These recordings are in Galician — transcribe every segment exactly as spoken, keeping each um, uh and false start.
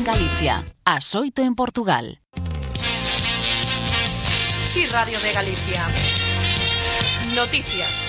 Galicia, ás oito en Portugal. Sí, Radio de Galicia. Noticias.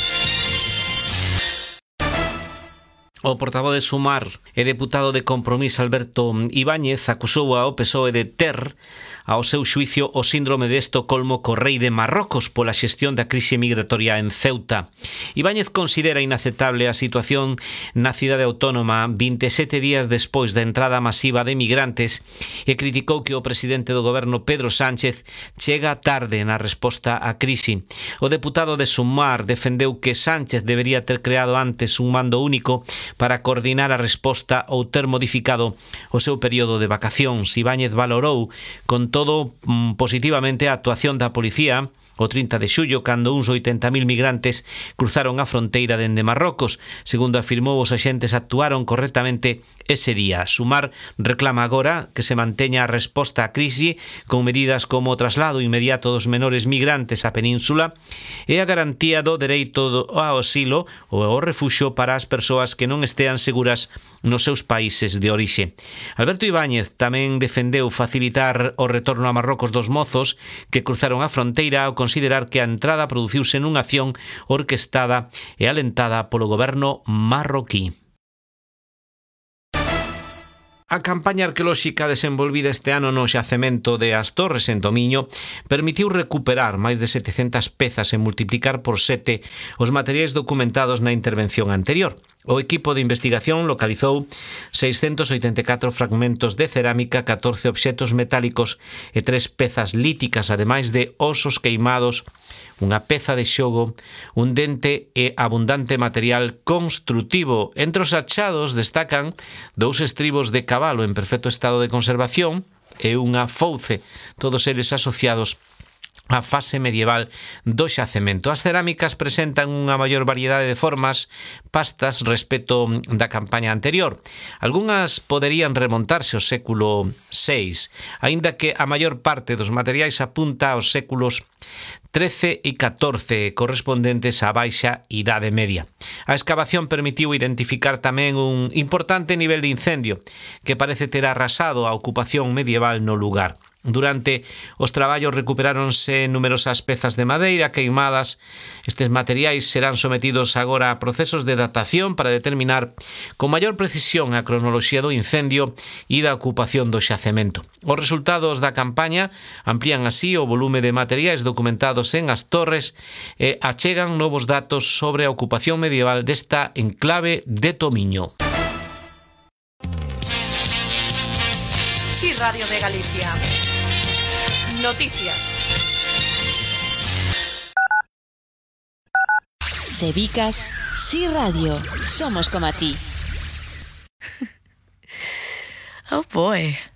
O portavoz de Sumar e deputado de Compromís Alberto Ibáñez acusou ao P S O E de ter ao seu xuicio o síndrome de Estocolmo co rei de Marrocos pola xestión da crise migratoria en Ceuta. Ibáñez considera inaceptable a situación na cidade autónoma vinte e sete días despois da entrada masiva de migrantes e criticou que o presidente do goberno Pedro Sánchez chega tarde na resposta á crise. O deputado de Sumar defendeu que Sánchez debería ter creado antes un mando único para coordinar a resposta ou ter modificado o seu período de vacacións. Ibáñez valorou con todo positivamente a actuación da policía o trinta de xullo, cando uns oitenta mil migrantes cruzaron a fronteira dende Marrocos. Segundo afirmou, os axentes actuaron correctamente ese día. Sumar reclama agora que se manteña a resposta á crise con medidas como o traslado inmediato dos menores migrantes á península e a garantía do dereito ao asilo ou ao refuxio para as persoas que non estean seguras nos seus países de orixe. Alberto Ibáñez tamén defendeu facilitar o retorno a Marrocos dos mozos que cruzaron a fronteira ao considerar que a entrada produciuse nunha acción orquestada e alentada polo goberno marroquí. A campaña arqueolóxica desenvolvida este ano no xacemento de As Torres en Tomiño permitiu recuperar máis de setecentas pezas e multiplicar por sete os materiais documentados na intervención anterior. O equipo de investigación localizou seiscentos oitenta e catro fragmentos de cerámica, catorce obxetos metálicos e tres pezas líticas, ademais de osos queimados, unha peza de xogo, un dente e abundante material construtivo. Entre os achados destacan dous estribos de cabalo en perfecto estado de conservación e unha fouce, todos eles asociados a fase medieval do xacemento. As cerámicas presentan unha maior variedade de formas, pastas respecto da campaña anterior. Algúnas poderían remontarse ao século seis, aínda que a maior parte dos materiais apunta aos séculos trece e catorce, correspondentes á baixa idade media. A escavación permitiu identificar tamén un importante nivel de incendio que parece ter arrasado a ocupación medieval no lugar. Durante os traballos recuperáronse numerosas pezas de madeira queimadas. Estes materiais serán sometidos agora a procesos de datación para determinar con maior precisión a cronoloxía do incendio e da ocupación do xacemento. Os resultados da campaña amplían así o volume de materiais documentados en As Torres e achegan novos datos sobre a ocupación medieval desta enclave de Tomiño. Sí, Radio de Galicia. Noticias. Sevicas, Sí Radio. Somos como a ti. Oh boy.